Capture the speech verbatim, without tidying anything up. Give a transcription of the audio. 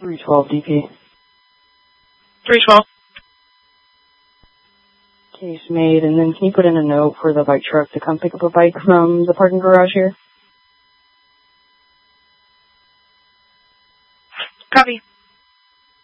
three twelve D P. three twelve. Case made, and then can you put in a note for the bike truck to come pick up a bike from the parking garage here? Copy.